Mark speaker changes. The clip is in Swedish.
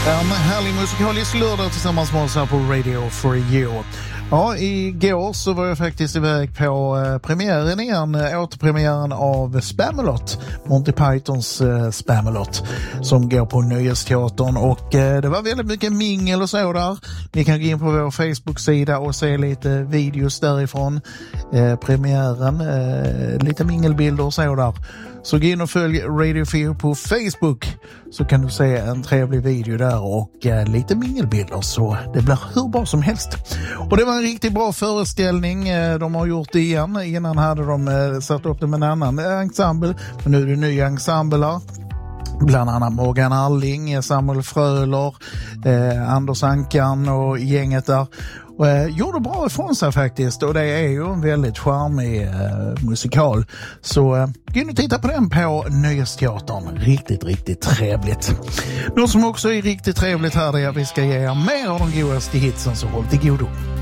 Speaker 1: En härlig musikalisk lördag tillsammans med oss här på Radio for You. Ja, igår så var jag faktiskt iväg på premiären igen, återpremiären av Spamalot, Monty Pythons Spamalot, som går på Nöjesteatern, och det var väldigt mycket mingel och så där. Ni kan gå in på vår Facebook-sida och se lite videos därifrån, premiären, lite mingelbilder och så där. Så gå in och följ Radio 4 på Facebook, så kan du se en trevlig video där och lite mingelbilder, så det blir hur bra som helst. Och det var en riktigt bra föreställning. De har gjort det igen. Innan hade de satt upp det med en annan ensemble, men nu är det nya ensembler. Bland annat Morgan Alling, Samuel Fröler, Anders Ankan och gänget där. Gjorde bra ifrån sig faktiskt, och det är ju en väldigt charmig musikal. Så gå in och titta på den på Nöjesteatern. Riktigt, riktigt trevligt. Något som också är riktigt trevligt här är att vi ska ge er mer av de godaste hitsen, så håll till godo.